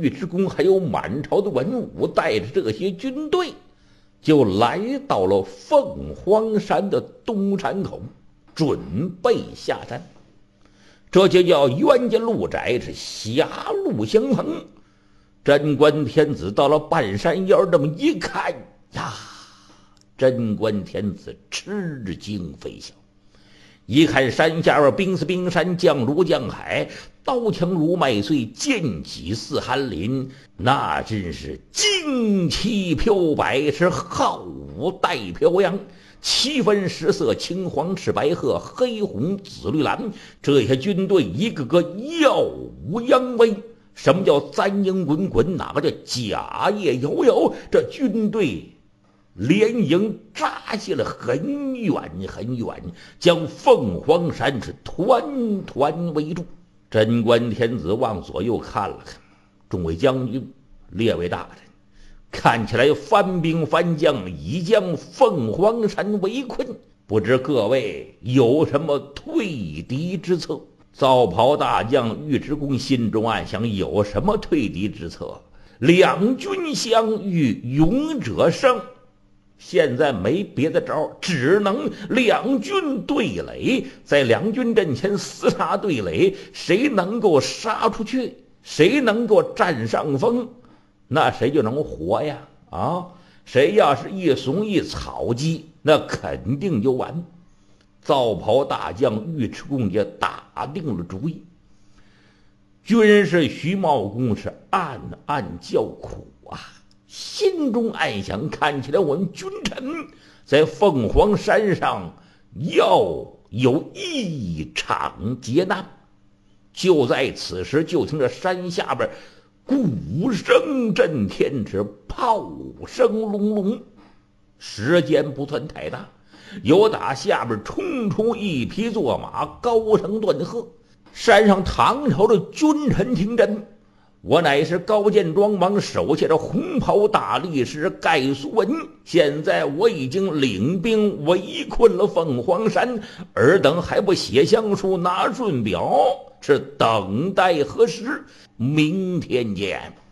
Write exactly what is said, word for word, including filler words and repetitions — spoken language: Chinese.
尉迟恭还有满朝的文武，带着这些军队，就来到了凤凰山的东山口，准备下山。这就叫冤家路窄，是狭路相逢。贞观天子到了半山腰，这么一看呀，贞观天子吃惊非小。一看山下边冰似冰山，降如降海，刀枪如麦穗，剑戟似寒林，那真是旌旗飘摆，是皓舞带飘扬，七分十色，青黄赤白褐，黑红紫绿蓝，这些军队一个个耀武扬威。什么叫簪缨滚滚，哪个叫甲叶摇摇？这军队连营扎下了很远很远，将凤凰山是团团围住。贞观天子往左右看了看，众位将军、列位大人，看起来番兵番将已将凤凰山围困，不知各位有什么退敌之策？皂袍大将尉迟恭心中暗想，有什么退敌之策？两军相遇，勇者胜。现在没别的招，只能两军对垒，在两军阵前厮杀对垒，谁能够杀出去，谁能够占上风，那谁就能活呀！啊，谁要是一怂一草鸡，那肯定就完。皂袍大将尉迟恭也打定了主意。军师徐茂公是暗暗叫苦啊，心中暗想，看起来我们君臣在凤凰山上要有一场劫难。就在此时，就听着山下边鼓声震天，是炮声隆隆，时间不算太大，有打下边冲出一匹坐马，高声断喝：山上唐朝的君臣听真，我乃是高见庄王手下的红袍大力士盖苏文，现在我已经领兵围困了凤凰山，尔等还不写降书拿顺表，是等待何时？明天见。